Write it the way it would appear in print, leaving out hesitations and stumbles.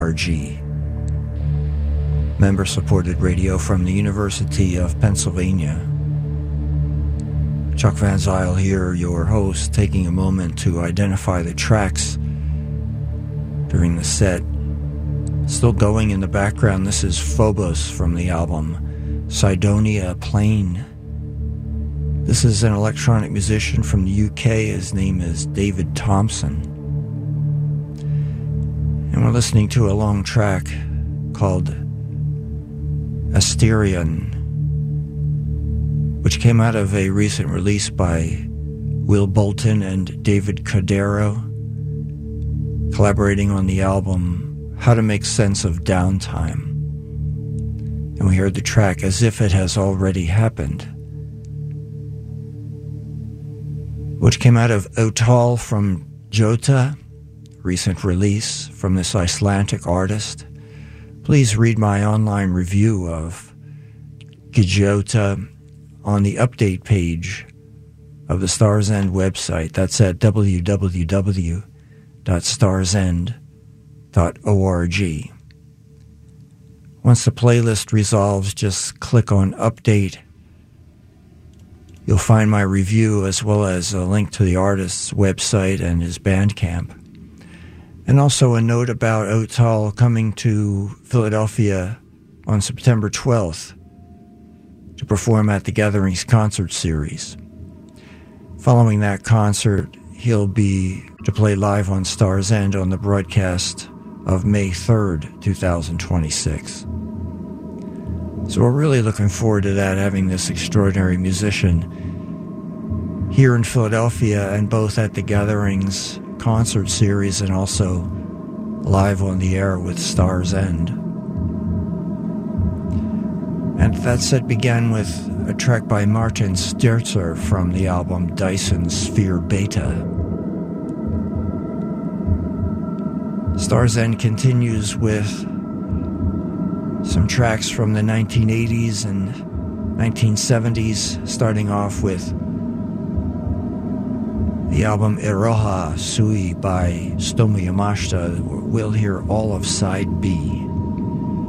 RG. Member-supported radio from the University of Pennsylvania. Chuck Van Zyl here, your host, taking a moment to identify the tracks during the set. Still going in the background, this is Phobos from the album Cydonia Plain. This is an electronic musician from the UK. His name is David Thompson. And we're listening to a long track called Asterion, which came out of a recent release by Will Bolton and David Cordero, collaborating on the album How to Make Sense of Downtime. And we heard the track As If It Has Already Happened, which came out of Otal from Jota, recent release from this Icelandic artist. Please read my online review of Gjota on the update page of the Stars End website. That's at www.starsend.org. Once the playlist resolves, just click on Update. You'll find my review as well as a link to the artist's website and his Bandcamp. And also a note about Otal coming to Philadelphia on September 12th to perform at the Gatherings concert series. Following that concert, he'll be to play live on Stars End on the broadcast of May 3rd, 2026. So we're really looking forward to that, having this extraordinary musician here in Philadelphia, and both at the Gatherings concert series and also live on the air with Stars End. And that set began with a track by Martin Sturzer from the album Dyson Sphere Beta. Stars End continues with some tracks from the 1980s and 1970s, starting off with the album Iroha Sui by Stomu Yamashita. We'll hear all of side B.